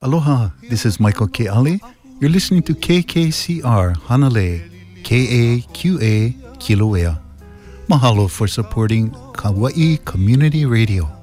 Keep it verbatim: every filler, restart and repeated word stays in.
Aloha, this is Michael K. Ali. You're listening to K K C R Hanalei, K A Q A Kilauea. Mahalo for supporting Kauai Community Radio.